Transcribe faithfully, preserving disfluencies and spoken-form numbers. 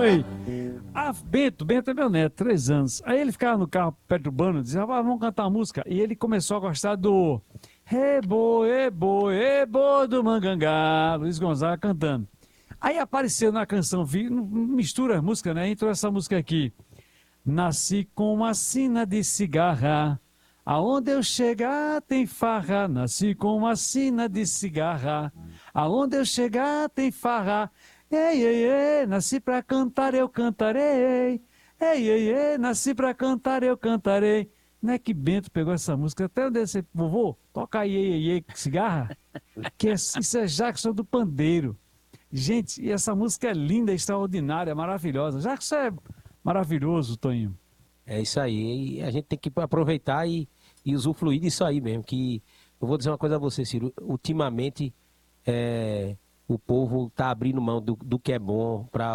Oi. Ah, Bento, Bento é meu neto, três anos. Aí ele ficava no carro perturbando, dizia, ah, vamos cantar uma música. E ele começou a gostar do Ebo, Ebo, Ebo do Mangangá, Luiz Gonzaga cantando. Aí apareceu na canção, vi- mistura a música, né? Entrou essa música aqui. Nasci com uma sina de cigarra, aonde eu chegar tem farra. Nasci com uma sina de cigarra, aonde eu chegar tem farra. Ei, ei, ei, nasci pra cantar, eu cantarei. Ei, ei, ei, nasci pra cantar, eu cantarei. Não é que Bento pegou essa música, até eu disse, vovô, toca aí, ei, ei, ei, cigarra, que é- isso é Jackson do Pandeiro. Gente, e essa música é linda, extraordinária, maravilhosa. Jackson é maravilhoso, Toninho. É isso aí. E a gente tem que aproveitar e, e usufruir disso aí mesmo. Que eu vou dizer uma coisa a você, Ciro. Ultimamente, é, o povo tá abrindo mão do, do que é bom para